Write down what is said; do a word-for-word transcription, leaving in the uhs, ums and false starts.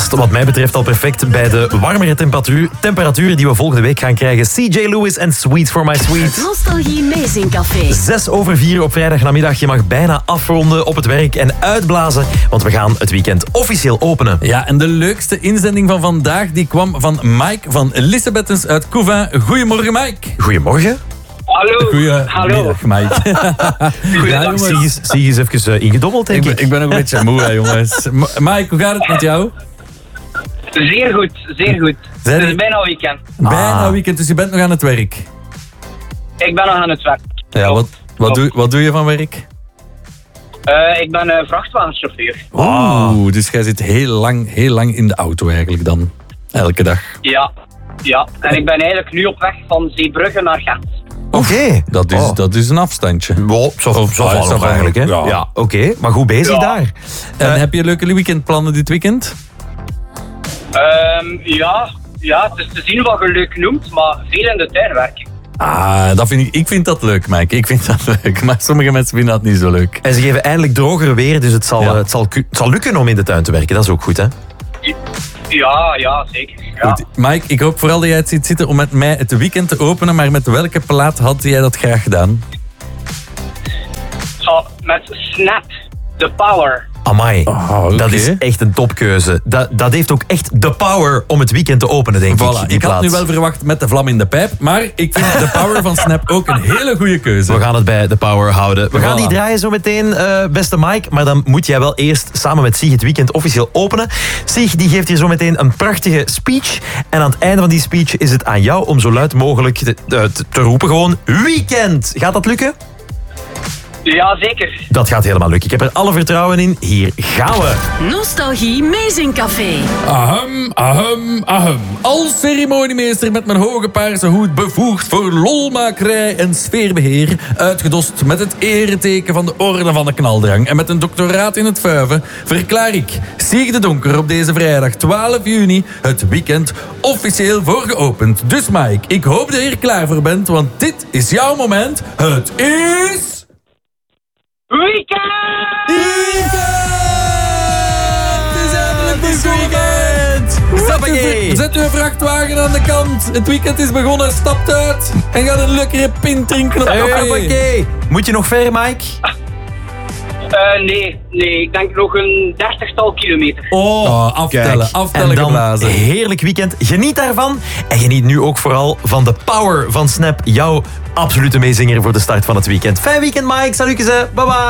Past wat mij betreft al perfect bij de warmere temperatuur, temperaturen die we volgende week gaan krijgen. C J Lewis en Sweet for My Sweet. Nostalgie Meezingcafé. Zes over vier op vrijdagnamiddag. Je mag bijna afronden op het werk en uitblazen, want we gaan het weekend officieel openen. Ja, en de leukste inzending van vandaag die kwam van Mike van Lissabettens uit Couvin. Goedemorgen, Mike. Goedemorgen. Hallo. Goedemiddag, Mike. Goeiedag. Zie je zie je eens even uh, ingedobbeld, denk ik. ik. Ben, ik ben ook een beetje moe, hè, jongens. M- Mike, hoe gaat het met jou? Zeer goed, zeer goed. Zijn Het er- is bijna weekend. Bijna Ah. weekend, dus je bent nog aan het werk. Ik ben nog aan het werk. Ja, wat, wat, doe, wat doe je van werk? Uh, ik ben uh, vrachtwagenchauffeur. Oeh, dus jij zit heel lang, heel lang in de auto eigenlijk dan. Elke dag. Ja, ja. En ik ben eigenlijk nu op weg van Zeebrugge naar Gent. Oké. Dat is, Oh. dat is een afstandje. Wow, zo Of- zo ah, vallen is dat nog eigenlijk, hè? wel- ja. Ja, oké. Maar goed bezig Ja. daar. En Eh, heb je leuke weekendplannen dit weekend? Um, ja, ja, het is te zien wat je leuk noemt, maar veel in de tuin werken. Ah, dat vind ik, ik vind dat leuk, Mike. Ik vind dat leuk. Maar sommige mensen vinden dat niet zo leuk. En ze geven eindelijk droger weer, dus het zal, Ja. eh, het zal, ku- het zal lukken om in de tuin te werken. Dat is ook goed, hè? Ja, ja, zeker. Ja. Goed, Mike, ik hoop vooral dat jij het ziet zitten om met mij het weekend te openen. Maar met welke plaat had jij dat graag gedaan? Zo, met Snap, The Power. Amai, Oh, oké. dat is echt een topkeuze. Dat, dat heeft ook echt de power om het weekend te openen, denk ik. Voilà, die ik had plaats. nu wel verwacht met de vlam in de pijp. Maar ik vind de power van Snap ook een hele goede keuze. We gaan het bij de power houden. We gaan Voilà. die draaien zo meteen, eh, beste Mike. Maar dan moet jij wel eerst samen met Sieg het weekend officieel openen. Sieg die geeft hier zo meteen een prachtige speech. En aan het einde van die speech is het aan jou om zo luid mogelijk te, te, te roepen gewoon weekend. Gaat dat lukken? Ja, zeker. Dat gaat helemaal lukken. Ik heb er alle vertrouwen in. Hier gaan we. Nostalgie Meezingcafé. Ahem, ahem, ahem. Als ceremoniemeester met mijn hoge paarse hoed bevoegd voor lolmakerij en sfeerbeheer, uitgedost met het ereteken van de Orde van de Knaldrang en met een doctoraat in het vuiven, verklaar ik Sieg de Donker op deze vrijdag twaalf juni het weekend officieel voor geopend. Dus Mike, ik hoop dat je er klaar voor bent, want dit is jouw moment. Het is... Weekend! Het is eindelijk begonnen! Zet uw, zet uw vrachtwagen aan de kant. Het weekend is begonnen. Stapt uit en ga een lekkere pint drinken op café. Oké. Moet je nog ver, Mike? Uh, nee, nee, ik denk nog een dertigtal kilometer. Oh, aftellen, Kijk. aftellen En dan geblazen. heerlijk weekend. Geniet daarvan. En geniet nu ook vooral van de power van Snap. Jouw absolute meezinger voor de start van het weekend. Fijn weekend, Mike. Salutjes. Bye bye.